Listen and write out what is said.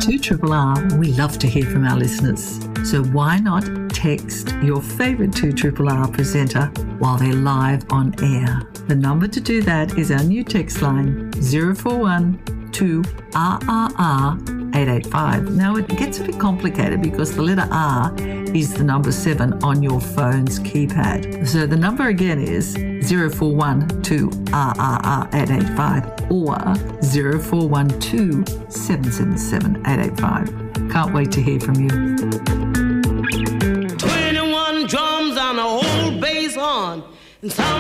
2RRR, we love to hear from our listeners. So why not text your favourite 2RRR presenter while they're live on air? The number to do that is our new text line, 041 2RRR 885. Now it gets a bit complicated because the letter R is the number 7 on your phone's keypad. So the number again is 041 2RRR 885 or 0412 777 885. Can't wait to hear from you. 21 drums on a whole bass horn and sound